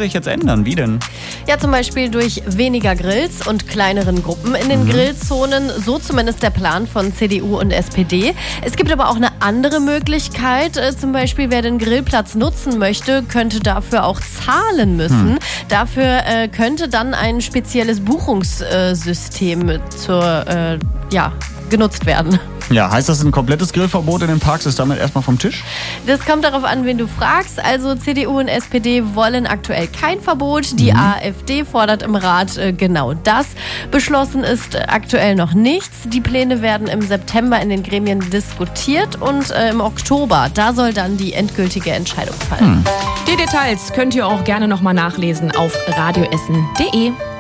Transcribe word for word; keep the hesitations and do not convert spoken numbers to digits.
sich jetzt ändern? Wie denn? Ja, zum Beispiel durch weniger Grills und kleineren Gruppen in den mhm. Grillzonen. So zumindest der Plan von C D U und S P D. Es gibt aber auch eine andere Möglichkeit. Äh, zum Beispiel, wer den Grillplatz nutzen möchte, könnte dafür auch zahlen müssen. Hm. Dafür äh, könnte dann ein spezielles Buchungssystem äh, zur, äh, ja, genutzt werden. Ja, heißt das, ein komplettes Grillverbot in den Parks ist damit erstmal vom Tisch? Das kommt darauf an, wen du fragst. Also C D U und S P D wollen aktuell kein Verbot. Die mhm. AfD fordert im Rat äh, genau das. Beschlossen ist äh, aktuell noch nichts. Die Pläne werden im September in den Gremien diskutiert und äh, im Oktober, da soll dann die endgültige Entscheidung fallen. Hm. Die Details könnt ihr auch gerne nochmal nachlesen auf radioessen punkt de.